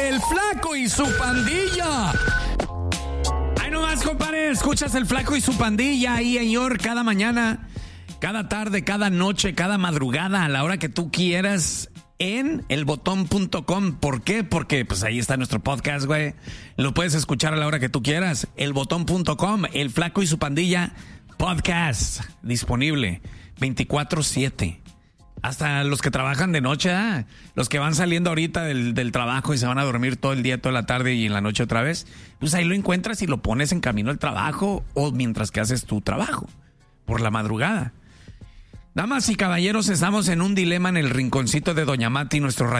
El Flaco y su pandilla. Ay, nomás, compadre, escuchas El Flaco y su pandilla ahí, señor, cada mañana, cada tarde, cada noche, cada madrugada, a la hora que tú quieras, en elbotón.com. ¿Por qué? Porque pues ahí está nuestro podcast, güey. Lo puedes escuchar a la hora que tú quieras. Elbotón.com, El Flaco y su pandilla podcast, disponible 24/7. Hasta los que trabajan de noche, los que van saliendo ahorita del trabajo y se van a dormir todo el día, toda la tarde y en la noche otra vez, pues ahí lo encuentras y lo pones en camino al trabajo o mientras que haces tu trabajo, por la madrugada. Damas y caballeros, estamos en un dilema en el rinconcito de Doña Mati, nuestro